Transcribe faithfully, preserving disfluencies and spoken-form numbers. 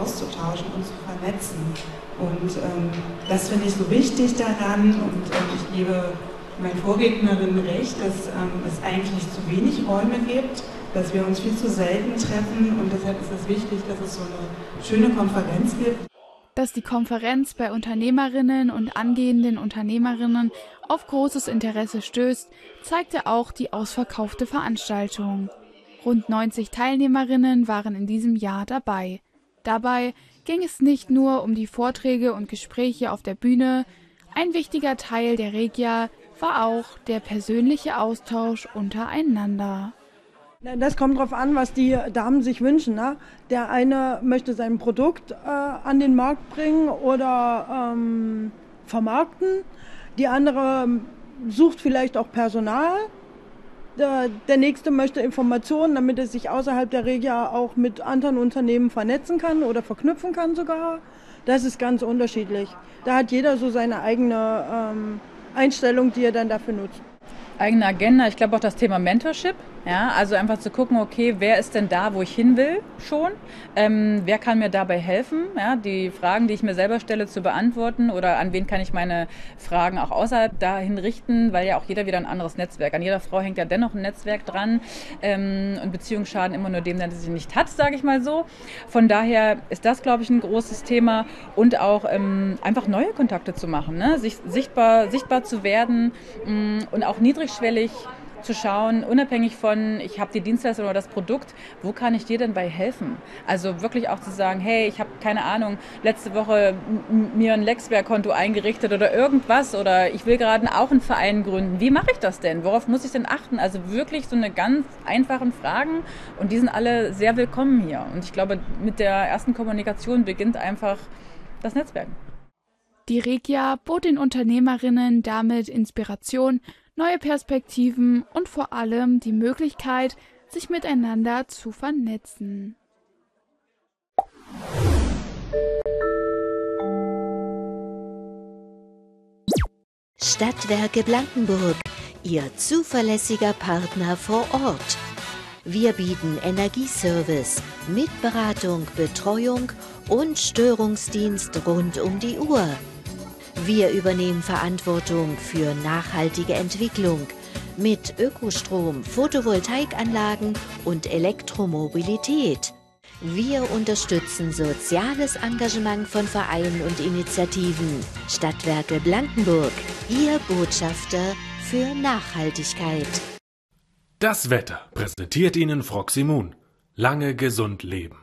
auszutauschen und zu vernetzen. Und ähm, das finde ich so wichtig daran und ähm, ich gebe meinen Vorrednerinnen recht, dass ähm, es eigentlich zu wenig Räume gibt, dass wir uns viel zu selten treffen und deshalb ist es wichtig, dass es so eine schöne Konferenz gibt. Dass die Konferenz bei Unternehmerinnen und angehenden Unternehmerinnen auf großes Interesse stößt, zeigte auch die ausverkaufte Veranstaltung. Rund neunzig Teilnehmerinnen waren in diesem Jahr dabei. Dabei ging es nicht nur um die Vorträge und Gespräche auf der Bühne, ein wichtiger Teil der Regia war auch der persönliche Austausch untereinander. Das kommt darauf an, was die Damen sich wünschen. Ne? Der eine möchte sein Produkt äh, an den Markt bringen oder ähm, vermarkten. Die andere sucht vielleicht auch Personal. Der, der nächste möchte Informationen, damit er sich außerhalb der Regia auch mit anderen Unternehmen vernetzen kann oder verknüpfen kann sogar. Das ist ganz unterschiedlich. Da hat jeder so seine eigene ähm, Einstellung, die er dann dafür nutzt. Eigene Agenda, ich glaube auch das Thema Mentorship, ja, also einfach zu gucken, okay, wer ist denn da, wo ich hin will schon, ähm, wer kann mir dabei helfen, ja, die Fragen, die ich mir selber stelle, zu beantworten oder an wen kann ich meine Fragen auch außerhalb dahin richten, weil ja auch jeder wieder ein anderes Netzwerk, an jeder Frau hängt ja dennoch ein Netzwerk dran ähm, und Beziehungen schaden immer nur dem, der sie nicht hat, sage ich mal so. Von daher ist das, glaube ich, ein großes Thema und auch ähm, einfach neue Kontakte zu machen, ne? Sich sichtbar, sichtbar zu werden mh, und auch niedrigschwellig zu schauen, unabhängig von, ich habe die Dienstleistung oder das Produkt, wo kann ich dir denn bei helfen? Also wirklich auch zu sagen, hey, ich habe keine Ahnung, letzte Woche m- mir ein Lexware-Konto eingerichtet oder irgendwas oder ich will gerade auch einen Verein gründen. Wie mache ich das denn? Worauf muss ich denn achten? Also wirklich so eine ganz einfachen Fragen und die sind alle sehr willkommen hier. Und ich glaube, mit der ersten Kommunikation beginnt einfach das Netzwerk. Die Regia bot den Unternehmerinnen damit Inspiration, neue Perspektiven und vor allem die Möglichkeit, sich miteinander zu vernetzen. Stadtwerke Blankenburg, Ihr zuverlässiger Partner vor Ort. Wir bieten Energieservice mit Beratung, Betreuung und Störungsdienst rund um die Uhr. Wir übernehmen Verantwortung für nachhaltige Entwicklung mit Ökostrom, Photovoltaikanlagen und Elektromobilität. Wir unterstützen soziales Engagement von Vereinen und Initiativen. Stadtwerke Blankenburg, Ihr Botschafter für Nachhaltigkeit. Das Wetter präsentiert Ihnen Froximune. Lange gesund leben.